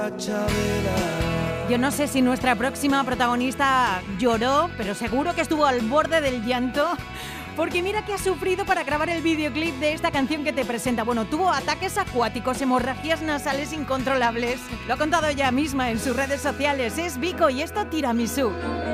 Yo no sé si nuestra próxima protagonista lloró, pero seguro que estuvo al borde del llanto, porque mira que ha sufrido para grabar el videoclip de esta canción que te presenta. Bueno, tuvo ataques acuáticos, hemorragias nasales incontrolables. Lo ha contado ella misma en sus redes sociales. Es Vico y esto Tiramisú.